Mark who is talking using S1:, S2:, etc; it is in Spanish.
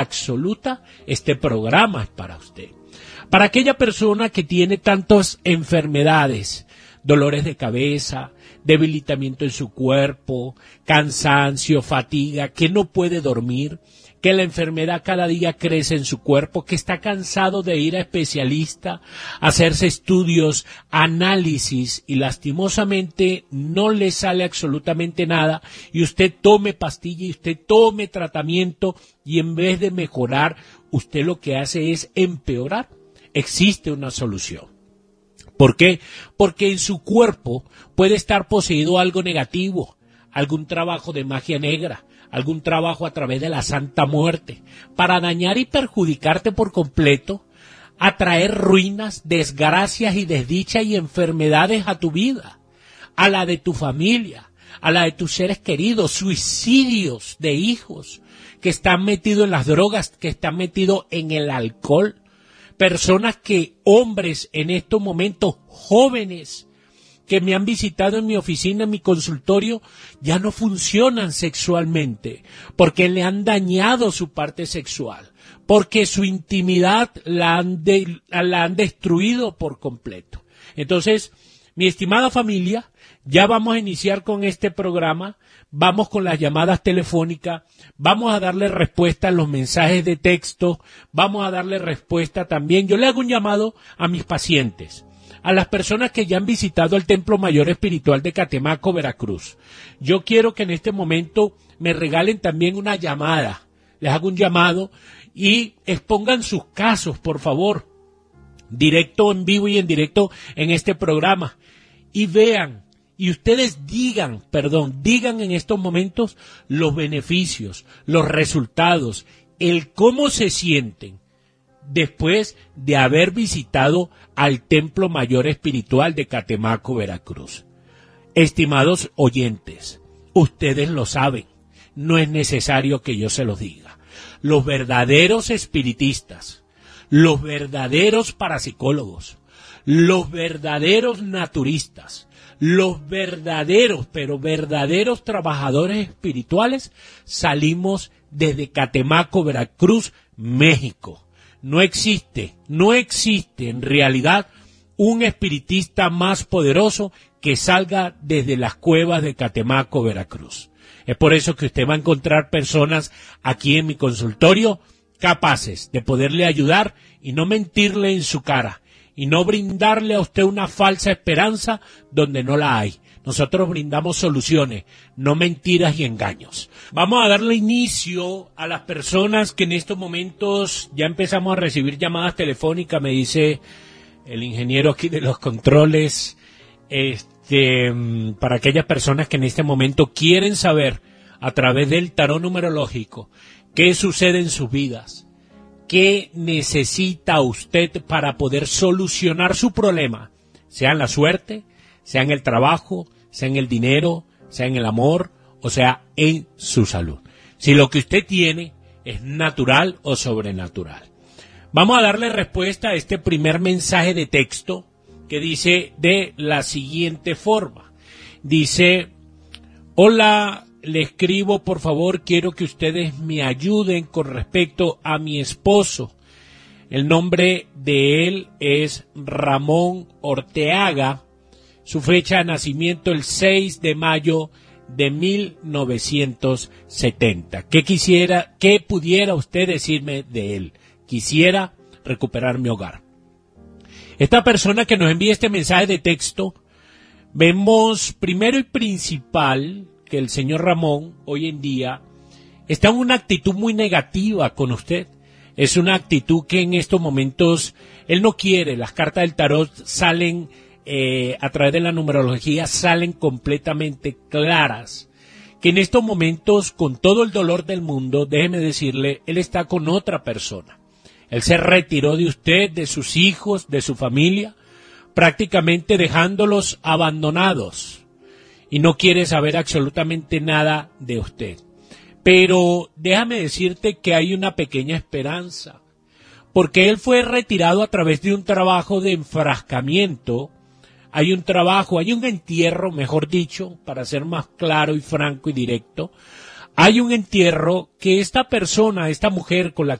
S1: absoluta, este programa es para usted. Para aquella persona que tiene tantas enfermedades, dolores de cabeza, debilitamiento en su cuerpo, cansancio, fatiga, que no puede dormir, que la enfermedad cada día crece en su cuerpo, que está cansado de ir a especialista, hacerse estudios, análisis y lastimosamente no le sale absolutamente nada y usted tome pastilla y usted tome tratamiento y en vez de mejorar, usted lo que hace es empeorar. Existe una solución. ¿Por qué? Porque en su cuerpo puede estar poseído algo negativo, algún trabajo de magia negra, algún trabajo a través de la Santa Muerte, para dañar y perjudicarte por completo, atraer ruinas, desgracias y desdichas y enfermedades a tu vida, a la de tu familia, a la de tus seres queridos, suicidios de hijos que están metidos en las drogas, que están metidos en el alcohol, personas que, hombres en estos momentos, jóvenes, que me han visitado en mi oficina, en mi consultorio, ya no funcionan sexualmente, porque le han dañado su parte sexual, porque su intimidad la han destruido por completo. Entonces, mi estimada familia, ya vamos a iniciar con este programa, vamos con las llamadas telefónicas, vamos a darle respuesta a los mensajes de texto, vamos a darle respuesta también. Yo le hago un llamado a mis pacientes, a las personas que ya han visitado el Templo Mayor Espiritual de Catemaco, Veracruz. Yo quiero que en este momento me regalen también una llamada, les hago un llamado y expongan sus casos, por favor, directo en vivo y en directo en este programa y vean. Y ustedes digan en estos momentos los beneficios, los resultados, el cómo se sienten después de haber visitado al Templo Mayor Espiritual de Catemaco, Veracruz. Estimados oyentes, ustedes lo saben, no es necesario que yo se los diga. Los verdaderos espiritistas, los verdaderos parapsicólogos, los verdaderos naturistas, los verdaderos, pero verdaderos trabajadores espirituales salimos desde Catemaco, Veracruz, México. No existe en realidad un espiritista más poderoso que salga desde las cuevas de Catemaco, Veracruz. Es por eso que usted va a encontrar personas aquí en mi consultorio capaces de poderle ayudar y no mentirle en su cara. Y no brindarle a usted una falsa esperanza donde no la hay. Nosotros brindamos soluciones, no mentiras y engaños. Vamos a darle inicio a las personas que en estos momentos ya empezamos a recibir llamadas telefónicas, me dice el ingeniero aquí de los controles, para aquellas personas que en este momento quieren saber a través del tarot numerológico qué sucede en sus vidas. ¿Qué necesita usted para poder solucionar su problema? Sea en la suerte, sea en el trabajo, sea en el dinero, sea en el amor, o sea en su salud. Si lo que usted tiene es natural o sobrenatural. Vamos a darle respuesta a este primer mensaje de texto que dice de la siguiente forma. Dice, hola, le escribo, por favor, quiero que ustedes me ayuden con respecto a mi esposo. El nombre de él es Ramón Orteaga. Su fecha de nacimiento el 6 de mayo de 1970. ¿Qué pudiera usted decirme de él? Quisiera recuperar mi hogar. Esta persona que nos envía este mensaje de texto, vemos primero y principal que el señor Ramón hoy en día está en una actitud muy negativa con usted. Es una actitud que en estos momentos él no quiere. Las cartas del tarot salen, a través de la numerología, salen completamente claras. Que en estos momentos, con todo el dolor del mundo, déjeme decirle, él está con otra persona. Él se retiró de usted, de sus hijos, de su familia, prácticamente dejándolos abandonados. Y no quiere saber absolutamente nada de usted. Pero déjame decirte que hay una pequeña esperanza, porque él fue retirado a través de un trabajo de enfrascamiento. Hay un trabajo, hay un entierro, mejor dicho, para ser más claro y franco y directo. Hay un entierro que esta persona, esta mujer con la